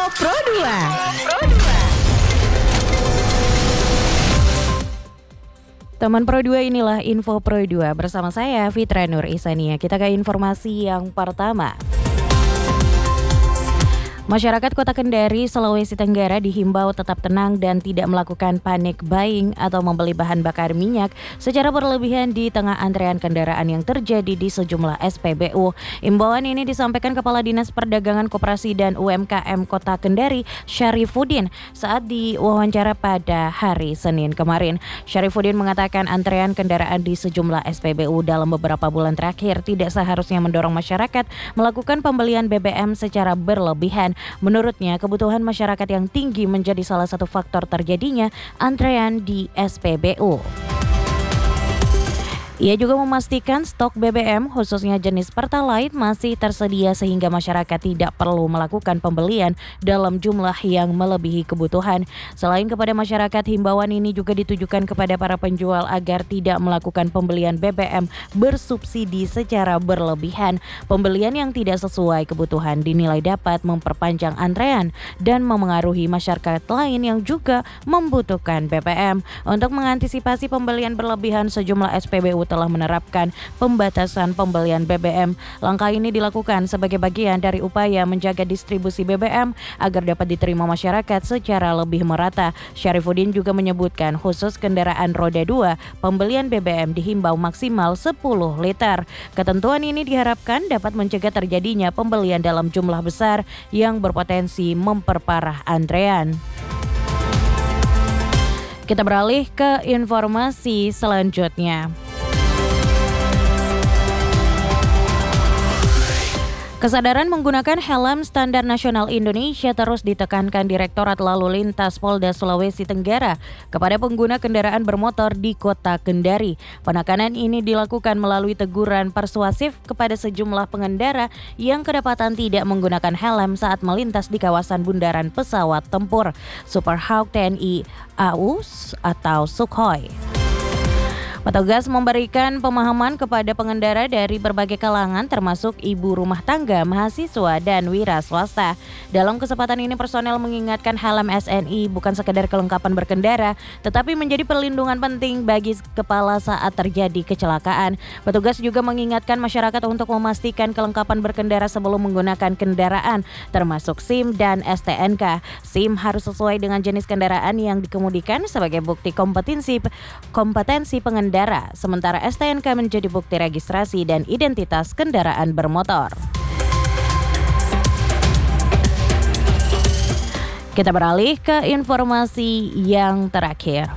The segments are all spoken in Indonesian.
Pro 2. Teman Pro 2, inilah Info Pro 2 bersama saya Fitra Nur Isania. Kita ke informasi yang pertama. Masyarakat Kota Kendari, Sulawesi Tenggara dihimbau tetap tenang dan tidak melakukan panic buying atau membeli bahan bakar minyak secara berlebihan di tengah antrean kendaraan yang terjadi di sejumlah SPBU. Imbauan ini disampaikan Kepala Dinas Perdagangan Koperasi dan UMKM Kota Kendari, Syarifuddin, saat diwawancara pada hari Senin kemarin. Syarifuddin mengatakan antrean kendaraan di sejumlah SPBU dalam beberapa bulan terakhir tidak seharusnya mendorong masyarakat melakukan pembelian BBM secara berlebihan. Menurutnya, kebutuhan masyarakat yang tinggi menjadi salah satu faktor terjadinya antrean di SPBU. Ia juga memastikan stok BBM khususnya jenis Pertalite masih tersedia sehingga masyarakat tidak perlu melakukan pembelian dalam jumlah yang melebihi kebutuhan. Selain kepada masyarakat, himbauan ini juga ditujukan kepada para penjual agar tidak melakukan pembelian BBM bersubsidi secara berlebihan. Pembelian yang tidak sesuai kebutuhan dinilai dapat memperpanjang antrean dan memengaruhi masyarakat lain yang juga membutuhkan BBM. Untuk mengantisipasi pembelian berlebihan, sejumlah SPBU telah menerapkan pembatasan pembelian BBM. Langkah ini dilakukan sebagai bagian dari upaya menjaga distribusi BBM agar dapat diterima masyarakat secara lebih merata. Syarifuddin juga menyebutkan khusus kendaraan roda 2, pembelian BBM dihimbau maksimal 10 liter. Ketentuan ini diharapkan dapat mencegah terjadinya pembelian dalam jumlah besar yang berpotensi memperparah antrean. Kita beralih ke informasi selanjutnya. Kesadaran menggunakan helm standar nasional Indonesia terus ditekankan Direktorat Lalu Lintas Polda Sulawesi Tenggara kepada pengguna kendaraan bermotor di Kota Kendari. Penekanan ini dilakukan melalui teguran persuasif kepada sejumlah pengendara yang kedapatan tidak menggunakan helm saat melintas di kawasan bundaran pesawat tempur Super Hawk TNI AU atau Sukhoi. Petugas memberikan pemahaman kepada pengendara dari berbagai kalangan termasuk ibu rumah tangga, mahasiswa, dan wira swasta. Dalam kesempatan ini personel mengingatkan helm SNI bukan sekedar kelengkapan berkendara, tetapi menjadi perlindungan penting bagi kepala saat terjadi kecelakaan. Petugas juga mengingatkan masyarakat untuk memastikan kelengkapan berkendara sebelum menggunakan kendaraan, termasuk SIM dan STNK. SIM harus sesuai dengan jenis kendaraan yang dikemudikan sebagai bukti kompetensi pengendara. Sementara STNK menjadi bukti registrasi dan identitas kendaraan bermotor. Kita beralih ke informasi yang terakhir.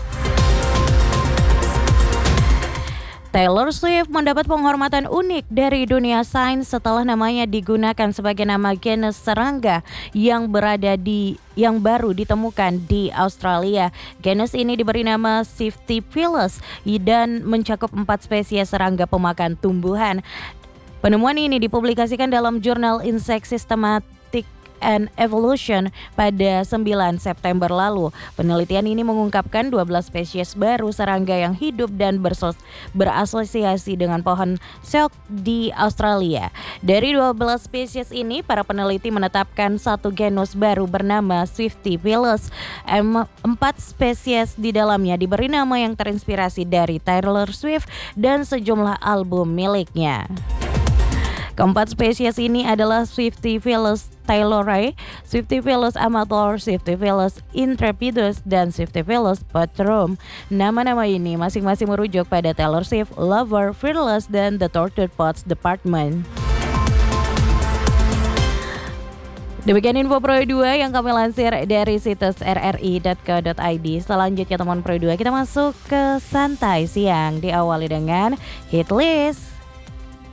Taylor Swift mendapat penghormatan unik dari dunia sains setelah namanya digunakan sebagai nama genus serangga yang baru ditemukan di Australia. Genus ini diberi nama Scyphiphilus dan mencakup 4 spesies serangga pemakan tumbuhan. Penemuan ini dipublikasikan dalam jurnal Insect Systematic and Evolution pada 9 September lalu. Penelitian ini mengungkapkan 12 spesies baru serangga yang hidup dan berasosiasi dengan pohon silk di Australia. Dari 12 spesies ini, para peneliti menetapkan satu genus baru bernama Scyphiphilus. 4 spesies di dalamnya diberi nama yang terinspirasi dari Taylor Swift dan sejumlah album miliknya. Keempat spesies ini adalah Scyphiphilus taylori, Scyphiphilus amator, Scyphiphilus intrepidus, dan Scyphiphilus patrum. Nama-nama ini masing-masing merujuk pada Taylor Swift, Lover, Fearless, dan The Tortured Pots Department. Demikian Info Pro 2 yang kami lansir dari situs rri.co.id. Selanjutnya teman Pro 2, kita masuk ke Santai Siang, diawali dengan Hit List.